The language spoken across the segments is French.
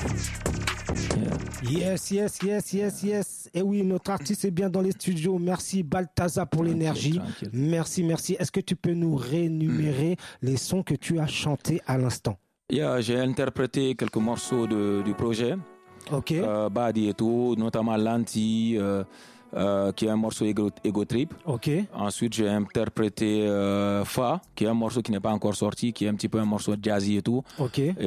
Yes. Et oui, notre artiste est bien dans les studios. Merci Balthazar pour l'énergie. Merci. Est-ce que tu peux nous réénumérer les sons que tu as chantés à l'instant? J'ai interprété quelques morceaux du projet. Ok. Badi et tout, notamment Lanti, qui est un morceau Ego Trip. Ok. Ensuite, j'ai interprété Fa, qui est un morceau qui n'est pas encore sorti, qui est un petit peu un morceau jazzy et tout. Ok. Et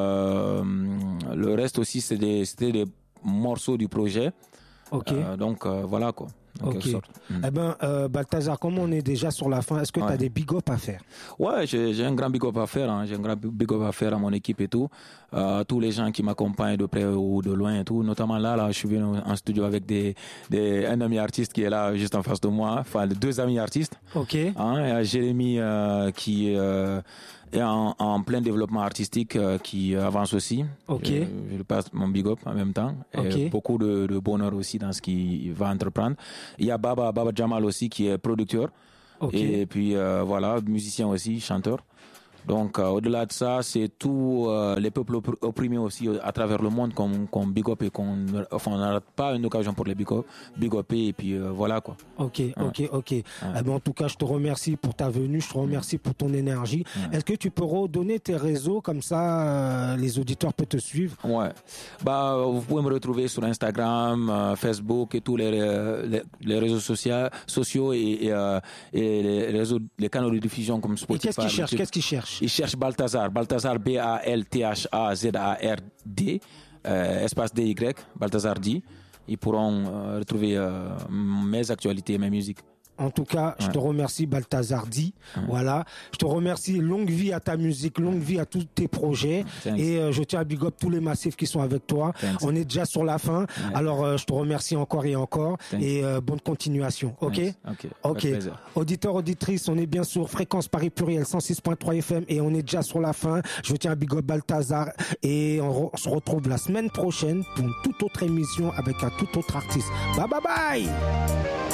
le reste aussi, c'était des morceaux du projet. Ok. Donc voilà quoi. Ok. Eh ben, Balthazar, comme on est déjà sur la fin, est-ce que tu as des big up à faire? Ouais, j'ai un grand big up à faire. Hein. J'ai un grand big up à faire à mon équipe et tout. Tous les gens qui m'accompagnent de près ou de loin et tout. Notamment là, je suis venu en studio avec un ami artiste qui est là juste en face de moi. Enfin, deux amis artistes. Ok. Hein, et Jérémy qui est en plein développement artistique, qui avance aussi. Ok. Je lui passe mon big up en même temps. Et beaucoup de bonheur aussi dans ce qu'il va entreprendre. Il y a Baba Jamal aussi qui est producteur. Et puis voilà, musicien aussi, chanteur. Donc au-delà de ça, c'est tous les peuples opprimés aussi à travers le monde qu'on big up et on n'arrête pas une occasion pour les big up et puis voilà quoi. Ok. Eh ben, en tout cas, je te remercie pour ta venue, je te remercie pour ton énergie. Est-ce que tu peux redonner tes réseaux comme ça les auditeurs peuvent te suivre? Ouais. Vous pouvez me retrouver sur Instagram, Facebook et tous les réseaux sociaux et les canaux de diffusion comme Spotify. Et qu'est-ce qu'ils cherchent? Ils cherchent Balthazar BALTHAZARD, espace DY, Balthazar D. Ils pourront retrouver mes actualités, mes musiques. En tout cas, je te remercie Balthazar D. Voilà. Je te remercie. Longue vie à ta musique, longue vie à tous tes projets. Thanks. Et je tiens à big up tous les massifs qui sont avec toi. Thanks. On est déjà sur la fin. Alors, je te remercie encore et encore. Thanks. Et bonne continuation. Ok. Auditeurs, auditrices, on est bien sur Fréquence Paris Pluriel 106.3 FM et on est déjà sur la fin. Je tiens à big up Balthazar et on se retrouve la semaine prochaine pour une toute autre émission avec un tout autre artiste. Bye.